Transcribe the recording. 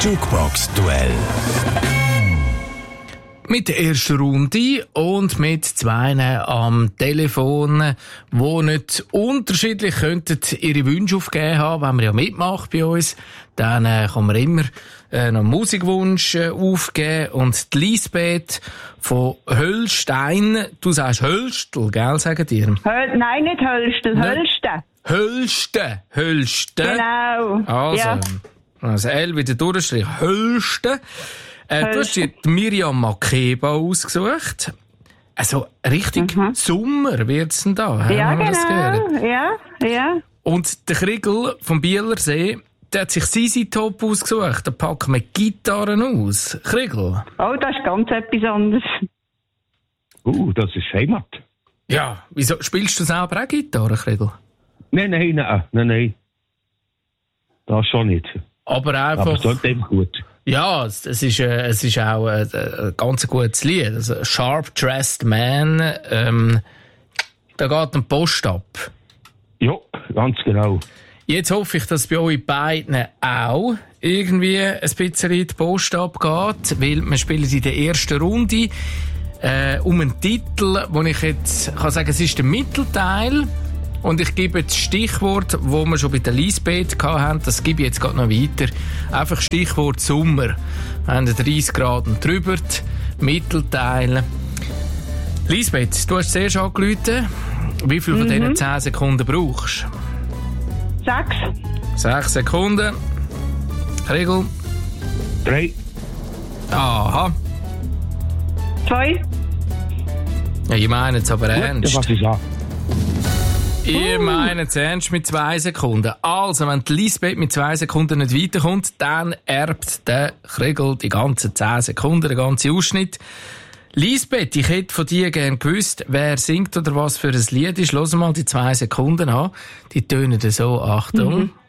Jukebox-Duell. Mit der ersten Runde und mit zwei am Telefon, die nicht unterschiedlich könnten ihre Wünsche aufgeben haben. Wenn man ja mitmacht bei uns, dann kann man immer noch einen Musikwunsch aufgeben. Und die Lisbeth von Höllstein, du sagst Höllstel, gell, sagen dir? Nein, nicht Höllstel, Höllsten. Höllsten. Genau. Also, ja. Also L wieder durchstrich. Höllsten. Du hast dir die Miriam Makeba ausgesucht. Also richtig Sommer wird's denn da. Ja, genau. Ja. Und der Kriegel vom Bielersee, der hat sich Sisi Top ausgesucht. Da packen wir Gitarren aus. Kriegel. Oh, das ist ganz etwas anderes. Das ist Heimat. Ja, wieso spielst du selber auch Gitarre, Kriegel? Nein. Das schon nicht. Aber einfach. Aber es klingt eben gut. Ja, es ist auch ein ganz gutes Lied. Also, Sharp Dressed Man, da geht ein Post ab. Ja, ganz genau. Jetzt hoffe ich, dass bei euch beiden auch irgendwie ein bisschen die Post abgeht, weil wir spielen in der ersten Runde um einen Titel, wo ich jetzt kann sagen, es ist der Mittelteil. Und ich gebe das Stichwort, wo wir schon bei der Lisbeth hatten, das gebe ich jetzt gerade noch weiter. Einfach Stichwort Sommer. Wir haben 30 Grad und drüber, Mittelteil. Lisbeth, du hast zuerst angerufen. Wie viel von diesen 10 Sekunden brauchst du? 6 Sekunden. Regel? 3. Aha. 2. Ja, ich meine es aber ernst. Was ist das? Ihr meint es ernst mit 2 Sekunden. Also, wenn die Lisbeth mit 2 Sekunden nicht weiterkommt, dann erbt der Kriegel die ganzen 10 Sekunden, den ganzen Ausschnitt. Lisbeth, ich hätte von dir gerne gewusst, wer singt oder was für ein Lied ist. Hör mal die 2 Sekunden an. Die tönen so, Achtung.